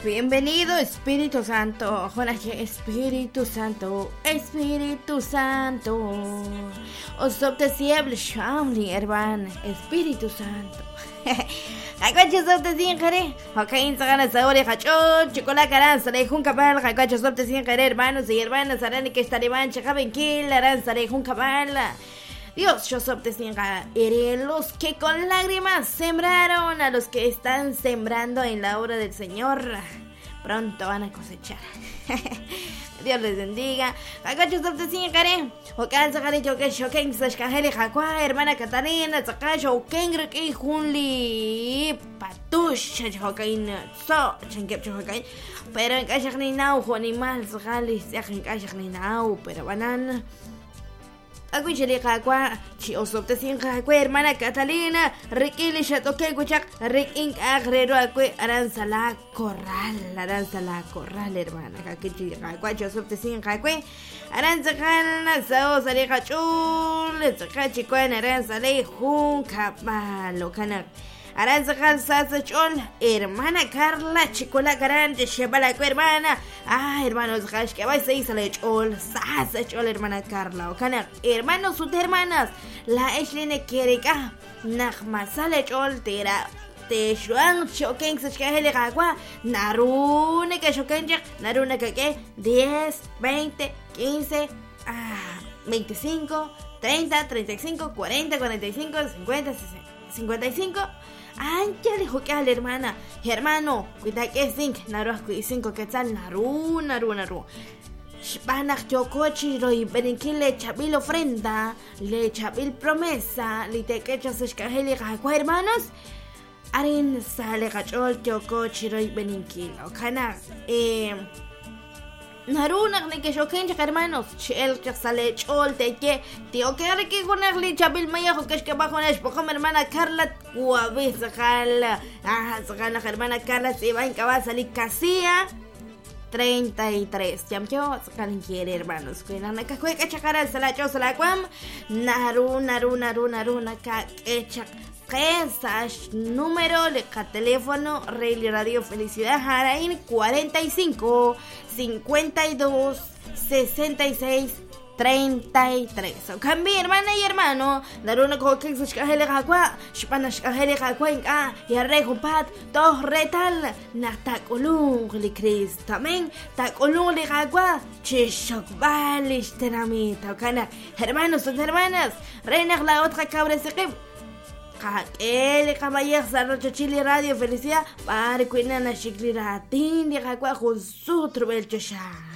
Bienvenido Espíritu Santo, Jonaje Espíritu Santo, Espíritu Santo. Osobte siempre shamli hermano, Espíritu Santo. Hakuacho sobte sin jare, Joaquín sagana saori hacho, chicola caran sare jun cabal, hakuacho sobte sin jare hermanos y hermanas arani que estarían checaben kill, aran sare jun cabal. Dios, yo sobtesingaré los que con lágrimas sembraron, a los que están sembrando en la obra del Señor. Pronto van a cosechar. Dios les bendiga. Hakuacho sobtesingaré. Jocan sagari joken shoken sashkajeli hakua, hermana Catalina, sakajo kengre que junli patush jokain so chenkep jokain. Pero en kashak ni nau animal sagali en kashak ni nau, pero banana. Aguicheli kakwa, chi osopte sin kakwa, hermana Catalina, Ricky ya toque guchak, Rick agrero akwe, aranza la corral, hermana, kakichi kakwa, chi osopte sin kakwa, aranza kana, sao sale kachul, sakachi kwen, aranza le jun kapalo, kanak. Aranzakan sasa chol, hermana Carla, chicola garante, shebala hermana. Hermanos, hash que vais a ir chol, sasa chol, hermana Carla, o cana, hermanos, sus hermanas, la eshline kerika, nahma sale chol, tera. Te shuang shoken se shkahele gagua, narune que shoken narune que 10, 20, 15, 25, 30, 35, 40, 45, 50, 55. Ya dijo que al hermano, cuida que 5, naru 5 que tal, naru. Banak yokochi roi beninkin le chabil ofrenda, le chabil promesa, li te quechas escajeli gagua, hermanos. Arin sale gachol yokochi roi beninkin, okana, Narunak ni que shoken hermanos, chel que sale chol te que tío que re que gonarli chabil maya que es que bajo en espoja mi hermana Carla guabe sacala sacala hermana Carla se va en que va a salir casilla 33 yo sacan quiere hermanos que na que juega chacara se la cuam naru ka echa Quesas, número de teléfono, Rey Radio Felicidad Jaraín 45 52 66 33. Cambi hermana y hermano, Naruna Coquex Shkahele Gagua, Spanish Kahele Gaguenka, y Arrejumpat, dos retal, Natacolung li Cristo, amén, Tacolung li Gagua, Chishok Balish Tenamita, Cana, hermanos y hermanas, Reina la otra cabra se el caballero Sarrocho Chile Radio Felicidad para cuidar a Chikliratín y Jacua con su trubel chosha.